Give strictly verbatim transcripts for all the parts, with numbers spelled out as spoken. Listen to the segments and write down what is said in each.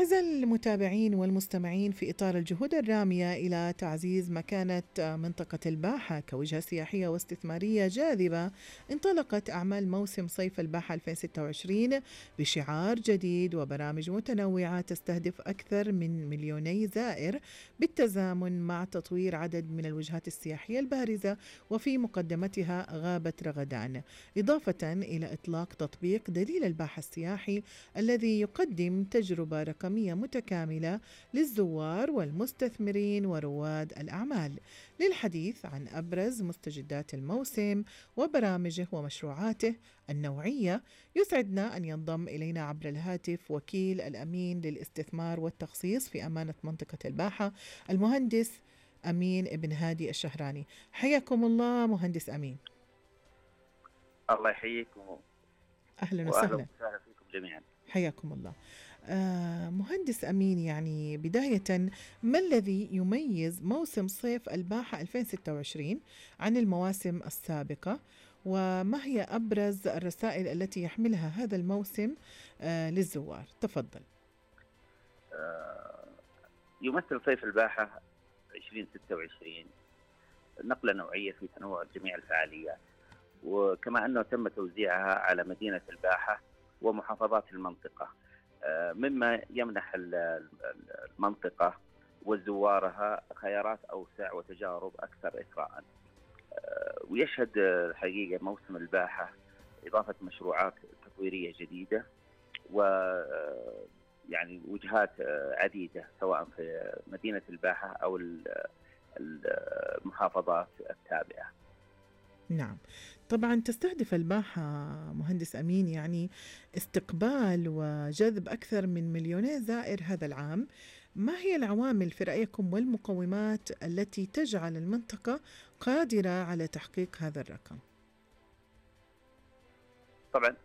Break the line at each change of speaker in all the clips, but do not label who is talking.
أعزائي المتابعين والمستمعين، في إطار الجهود الرامية إلى تعزيز مكانة منطقة الباحة كوجهة سياحية واستثمارية جاذبة، انطلقت أعمال موسم صيف الباحة ألفين وستة وعشرين بشعار جديد وبرامج متنوعة تستهدف أكثر من مليوني زائر، بالتزامن مع تطوير عدد من الوجهات السياحية البارزة وفي مقدمتها غابة رغدان، إضافة إلى إطلاق تطبيق دليل الباحة السياحي الذي يقدم تجربة رقمية متكاملة للزوار والمستثمرين ورواد الأعمال. للحديث عن أبرز مستجدات الموسم وبرامجه ومشروعاته النوعية، يسعدنا أن ينضم إلينا عبر الهاتف وكيل الأمين للاستثمار والتخصيص في أمانة منطقة الباحة، المهندس أمين ابن هادي الشهراني. حياكم الله مهندس أمين.
الله يحييكم.
أهلا
وأهلا
وسهلا.
وسهلا فيكم جميعا.
حياكم الله. آه مهندس أمين، يعني بداية ما الذي يميز موسم صيف الباحة ألفين وستة وعشرين عن المواسم السابقة، وما هي أبرز الرسائل التي يحملها هذا الموسم آه للزوار؟ تفضل.
آه يمثل صيف الباحة ألفين وستة وعشرين نقلة نوعية في تنوع جميع الفعاليات، وكما أنه تم توزيعها على مدينة الباحة ومحافظات المنطقة، مما يمنح المنطقة وزوارها خيارات أوسع وتجارب أكثر إثراءً. ويشهد الحقيقة موسم الباحة إضافة مشروعات تطويرية جديدة و يعني وجهات عديدة سواء في مدينة الباحة أو المحافظات التابعة.
نعم، طبعا تستهدف الباحة مهندس أمين يعني استقبال وجذب أكثر من مليوني زائر هذا العام. ما هي العوامل في رأيكم والمقومات التي تجعل المنطقة قادرة على تحقيق هذا الرقم؟
طبعا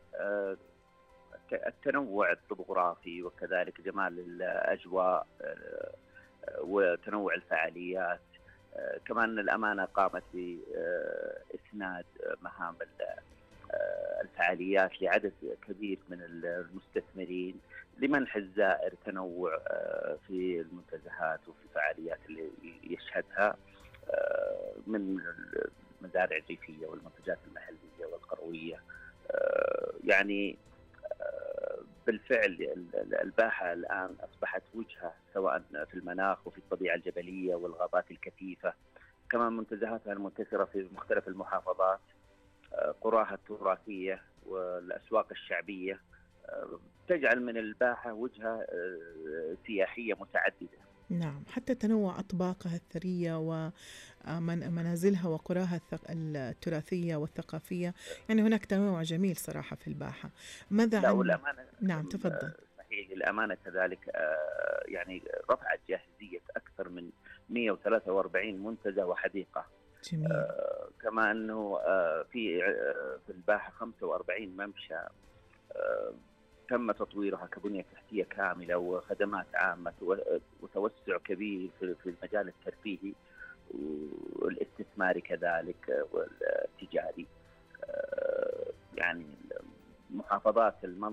التنوع الطبوغرافي وكذلك جمال الأجواء وتنوع الفعاليات، كمان الأمانة قامت بإسناد مهام الفعاليات لعدد كبير من المستثمرين لمنح الزائر تنوع في المنتزهات وفي الفعاليات اللي يشهدها من المزارع الريفية والمنتجات المحلية والقروية. يعني بالفعل الباحة الآن أصبحت وجهة سواء في المناخ وفي الطبيعة الجبلية والغابات الكثيفة، كمان منتزهاتها المنتشرة في مختلف المحافظات، قراها التراثية والأسواق الشعبية، تجعل من الباحة وجهة سياحية متعددة.
نعم، حتى تنوع أطباقها الثرية ومنازلها وقراها التراثية والثقافية، يعني هناك تنوع جميل صراحة في الباحة. ماذا
لا
عن
والأمانة
نعم تفضل.
صحيح، الأمانة كذلك يعني رفعت جاهزية أكثر من مئة وثلاثة وأربعين منتزه وحديقة.
جميل.
آه كما أنه آه في آه في الباحة خمسة وأربعين ممشى آه تم تطويرها كبنية تحتية كاملة وخدمات عامة وتوسع كبير في المجال الترفيهي والاستثماري كذلك والتجاري. يعني محافظات المنطقة